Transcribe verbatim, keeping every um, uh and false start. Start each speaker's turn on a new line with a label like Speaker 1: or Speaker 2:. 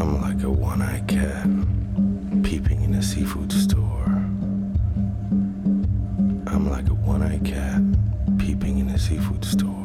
Speaker 1: I'm like a one-eyed cat peeping in a seafood store. I'm like a one-eyed cat peeping in a seafood store.